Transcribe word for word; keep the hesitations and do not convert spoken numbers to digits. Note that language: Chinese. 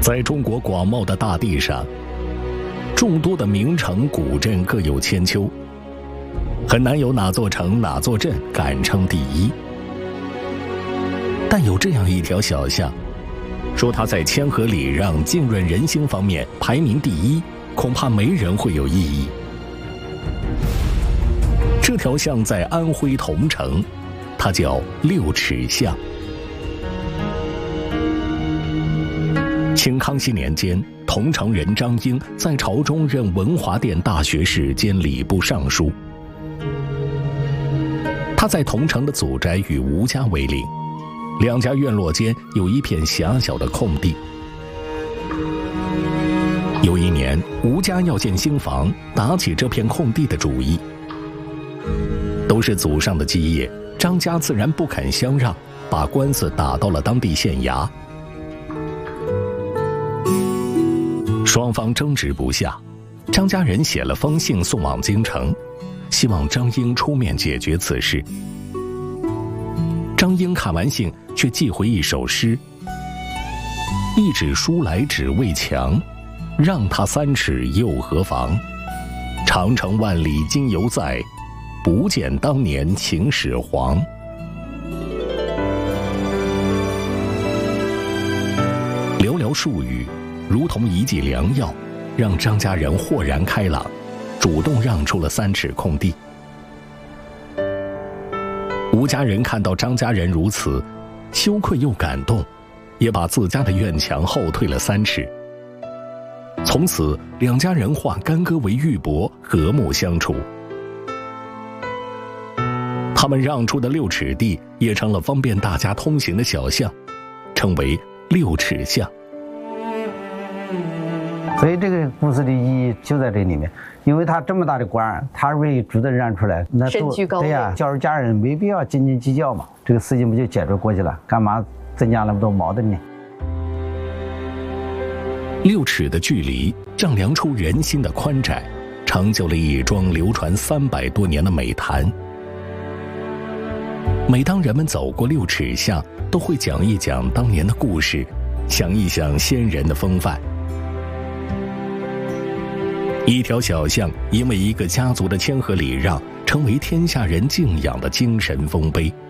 在中国广袤的大地上，众多的名城古镇各有千秋，很难有哪座城哪座镇敢称第一。但有这样一条小巷，说它在谦和礼让、浸润人心方面排名第一，恐怕没人会有异议。这条巷在安徽桐城，它叫六尺巷。清康熙年间，桐城人张英在朝中任文华殿大学士兼礼部尚书。他在桐城的祖宅与吴家为邻，两家院落间有一片狭小的空地。有一年，吴家要建新房，打起这片空地的主意。都是祖上的基业，张家自然不肯相让，把官司打到了当地县衙。双方争执不下，张家人写了封信送往京城，希望张英出面解决此事。张英看完信，却寄回一首诗：一纸书来只为墙，让他三尺又何妨？长城万里今犹在，不见当年秦始皇。寥寥数语，如同一剂良药，让张家人豁然开朗，主动让出了三尺空地。吴家人看到张家人如此，羞愧又感动，也把自家的院墙后退了三尺。从此，两家人化干戈为玉帛，和睦相处。他们让出的六尺地，也成了方便大家通行的小巷，称为六尺巷。 所以这个故事的意义就在这里面，因为他这么大的官，他为主动让出来，那身居高位， 对呀，教育家人没必要斤斤计较嘛，这个事情不就解决过去了？干嘛增加那么多矛盾呢？ 六尺的距离丈量出人心的宽窄，成就了一桩流传三百多年的美谈。每当人们走过六尺巷，都会讲一讲当年的故事，想一想先人的风范。一条小巷因为一个家族的谦和礼让，成为天下人敬仰的精神丰碑。